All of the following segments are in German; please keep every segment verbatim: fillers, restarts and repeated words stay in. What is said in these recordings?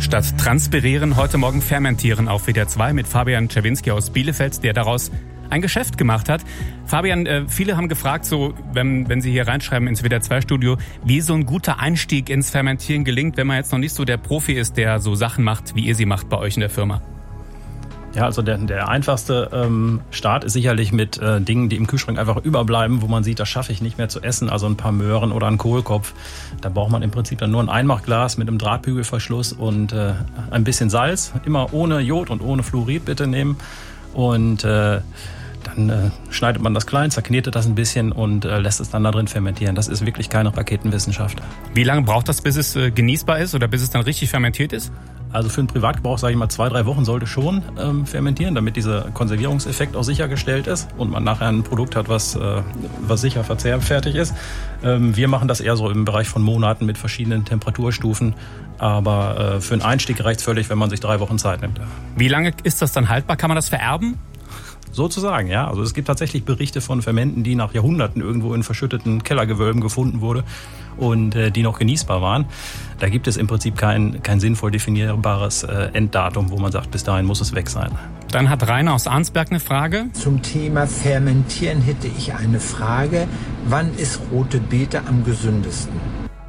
Statt transpirieren, heute Morgen fermentieren auf W D R zwei mit Fabian Czerwinski aus Bielefeld, der daraus ein Geschäft gemacht hat. Fabian, äh, viele haben gefragt, so wenn, wenn Sie hier reinschreiben ins W D R zwei Studio, wie so ein guter Einstieg ins Fermentieren gelingt, wenn man jetzt noch nicht so der Profi ist, der so Sachen macht, wie ihr sie macht bei euch in der Firma. Ja, also der, der einfachste ähm, Start ist sicherlich mit äh, Dingen, die im Kühlschrank einfach überbleiben, wo man sieht, das schaffe ich nicht mehr zu essen, also ein paar Möhren oder einen Kohlkopf. Da braucht man im Prinzip dann nur ein Einmachglas mit einem Drahtbügelverschluss und äh, ein bisschen Salz, immer ohne Jod und ohne Fluorid bitte nehmen. Und äh, dann äh, schneidet man das klein, zerknetet das ein bisschen und äh, lässt es dann da drin fermentieren. Das ist wirklich keine Raketenwissenschaft. Wie lange braucht das, bis es äh, genießbar ist oder bis es dann richtig fermentiert ist? Also für den Privatgebrauch, sage ich mal, zwei, drei Wochen sollte schon ähm, fermentieren, damit dieser Konservierungseffekt auch sichergestellt ist und man nachher ein Produkt hat, was, äh, was sicher verzehrfertig ist. Ähm, wir machen das eher so im Bereich von Monaten mit verschiedenen Temperaturstufen, aber äh, für einen Einstieg reicht es völlig, wenn man sich drei Wochen Zeit nimmt. Wie lange ist das dann haltbar? Kann man das vererben? Sozusagen, ja. Also es gibt tatsächlich Berichte von Fermenten, die nach Jahrhunderten irgendwo in verschütteten Kellergewölben gefunden wurde und äh, die noch genießbar waren. Da gibt es im Prinzip kein, kein sinnvoll definierbares äh, Enddatum, wo man sagt, bis dahin muss es weg sein. Dann hat Rainer aus Arnsberg eine Frage. Zum Thema Fermentieren hätte ich eine Frage. Wann ist rote Beete am gesündesten?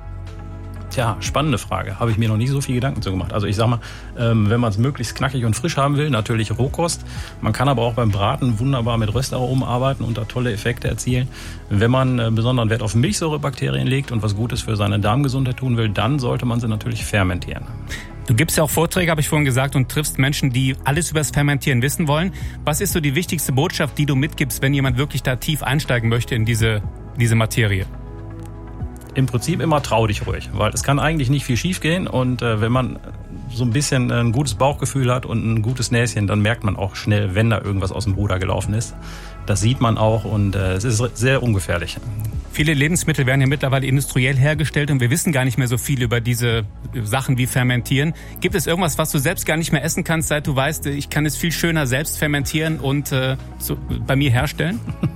Tja, spannende Frage. Habe ich mir noch nicht so viel Gedanken zu gemacht. Also ich sag mal, ähm, wenn man es möglichst knackig und frisch haben will, natürlich Rohkost. Man kann aber auch beim Braten wunderbar mit Röstaromen arbeiten und da tolle Effekte erzielen. Wenn man äh, besonderen Wert auf Milchsäurebakterien legt und was Gutes für seine Darmgesundheit tun will, dann sollte man sie natürlich fermentieren. Du gibst ja auch Vorträge, habe ich vorhin gesagt, und triffst Menschen, die alles über das Fermentieren wissen wollen. Was ist so die wichtigste Botschaft, die du mitgibst, wenn jemand wirklich da tief einsteigen möchte in diese, diese Materie? Im Prinzip immer trau dich ruhig, weil es kann eigentlich nicht viel schief gehen und äh, wenn man so ein bisschen ein gutes Bauchgefühl hat und ein gutes Näschen, dann merkt man auch schnell, wenn da irgendwas aus dem Ruder gelaufen ist. Das sieht man auch und äh, es ist sehr ungefährlich. Viele Lebensmittel werden ja mittlerweile industriell hergestellt und wir wissen gar nicht mehr so viel über diese Sachen wie Fermentieren. Gibt es irgendwas, was du selbst gar nicht mehr essen kannst, seit du weißt, ich kann es viel schöner selbst fermentieren und äh, so bei mir herstellen?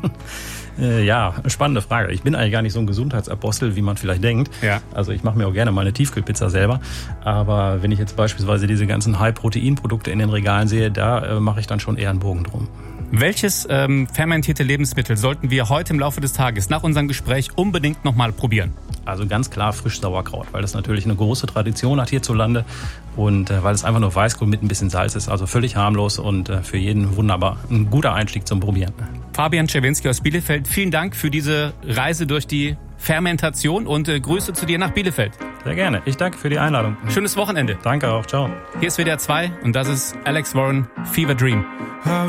Ja, spannende Frage. Ich bin eigentlich gar nicht so ein Gesundheitsapostel, wie man vielleicht denkt. Ja. Also ich mache mir auch gerne mal eine Tiefkühlpizza selber. Aber wenn ich jetzt beispielsweise diese ganzen High-Protein-Produkte in den Regalen sehe, da äh, mache ich dann schon eher einen Bogen drum. Welches ähm, fermentierte Lebensmittel sollten wir heute im Laufe des Tages nach unserem Gespräch unbedingt nochmal probieren? Also ganz klar frisch Sauerkraut, weil das natürlich eine große Tradition hat hierzulande und äh, weil es einfach nur Weißkohl mit ein bisschen Salz ist, also völlig harmlos und äh, für jeden wunderbar ein guter Einstieg zum Probieren. Fabian Czerwinski aus Bielefeld, vielen Dank für diese Reise durch die Fermentation und äh, Grüße zu dir nach Bielefeld. Sehr gerne. Ich danke für die Einladung. Schönes Wochenende. Danke auch. Ciao. Hier ist W D R zwei und das ist Alex Warren, Fever Dream.